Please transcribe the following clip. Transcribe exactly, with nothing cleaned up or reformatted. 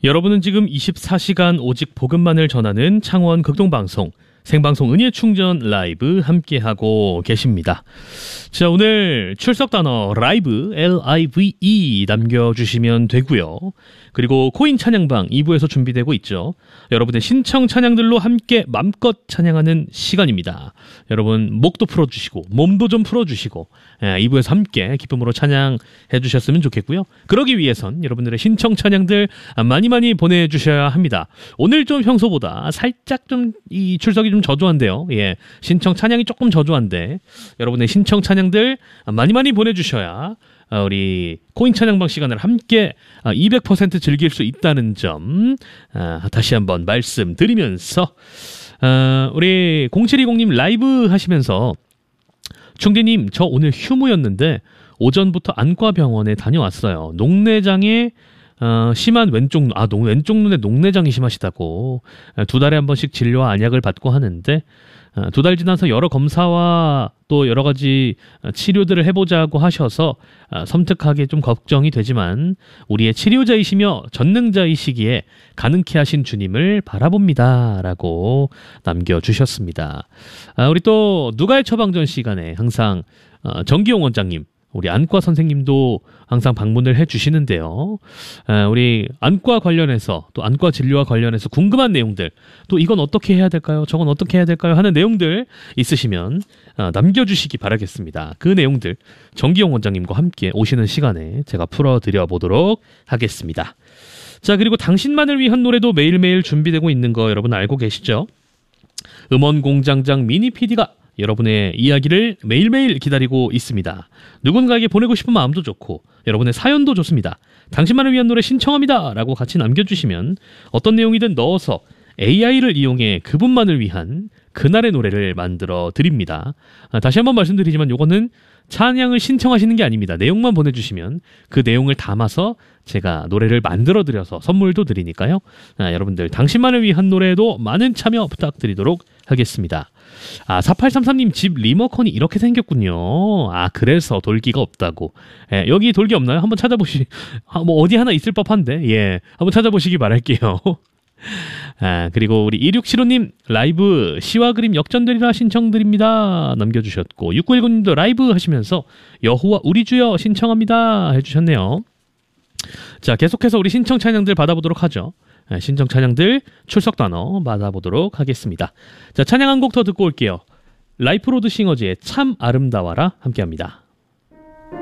여러분은 지금 이십사 시간 오직 복음만을 전하는 창원 극동방송 생방송 은혜의 충전 라이브 함께하고 계십니다. 자, 오늘 출석 단어 라이브 엘 아이 브이 이 남겨주시면 되고요. 그리고 코인 찬양방 이 부에서 준비되고 있죠. 여러분의 신청 찬양들로 함께 맘껏 찬양하는 시간입니다. 여러분 목도 풀어주시고 몸도 좀 풀어주시고 이 부에서 함께 기쁨으로 찬양해 주셨으면 좋겠고요. 그러기 위해선 여러분들의 신청 찬양들 많이 많이 보내주셔야 합니다. 오늘 좀 평소보다 살짝 좀 이 출석이 좀 저조한데요. 예, 신청 찬양이 조금 저조한데 여러분의 신청 찬양들 많이 많이 보내주셔야 우리 코인 찬양방 시간을 함께 이백 퍼센트 즐길 수 있다는 점 다시 한번 말씀드리면서 우리 공칠이공님 라이브 하시면서 충디님 저 오늘 휴무였는데 오전부터 안과병원에 다녀왔어요. 녹내장에 어, 심한 왼쪽, 아, 농, 왼쪽 눈에 녹내장이 심하시다고 두 달에 한 번씩 진료와 안약을 받고 하는데 어, 두 달 지나서 여러 검사와 또 여러 가지 치료들을 해보자고 하셔서 어, 섬뜩하게 좀 걱정이 되지만 우리의 치료자이시며 전능자이시기에 가능케 하신 주님을 바라봅니다 라고 남겨주셨습니다. 아, 우리 또 누가의 처방전 시간에 항상 어, 정기용 원장님 우리 안과 선생님도 항상 방문을 해주시는데요. 우리 안과 관련해서 또 안과 진료와 관련해서 궁금한 내용들 또 이건 어떻게 해야 될까요? 저건 어떻게 해야 될까요? 하는 내용들 있으시면 남겨주시기 바라겠습니다. 그 내용들 정기용 원장님과 함께 오시는 시간에 제가 풀어드려 보도록 하겠습니다. 자, 그리고 당신만을 위한 노래도 매일매일 준비되고 있는 거 여러분 알고 계시죠? 음원공장장 미니 피디가 여러분의 이야기를 매일매일 기다리고 있습니다. 누군가에게 보내고 싶은 마음도 좋고 여러분의 사연도 좋습니다. 당신만을 위한 노래 신청합니다 라고 같이 남겨주시면 어떤 내용이든 넣어서 에이아이를 이용해 그분만을 위한 그날의 노래를 만들어 드립니다. 아, 다시 한번 말씀드리지만 요거는 찬양을 신청하시는 게 아닙니다. 내용만 보내주시면 그 내용을 담아서 제가 노래를 만들어 드려서 선물도 드리니까요. 아, 여러분들 당신만을 위한 노래에도 많은 참여 부탁드리도록 하겠습니다. 아, 사팔삼삼님 집 리모컨이 이렇게 생겼군요. 아, 그래서 돌기가 없다고. 예, 여기 돌기 없나요? 한번 찾아보시, 아, 뭐 어디 하나 있을 법한데, 예, 한번 찾아보시기 바랄게요. 아, 그리고 우리 이육칠오님 라이브 시와 그림 역전되리라 신청드립니다 남겨주셨고 육구일구님도 라이브 하시면서 여호와 우리 주여 신청합니다 해주셨네요. 자, 계속해서 우리 신청 찬양들 받아보도록 하죠. 아, 신청 찬양들 출석 단어 받아보도록 하겠습니다. 자, 찬양 한 곡 더 듣고 올게요. 라이프로드 싱어즈의 참 아름다워라 함께합니다.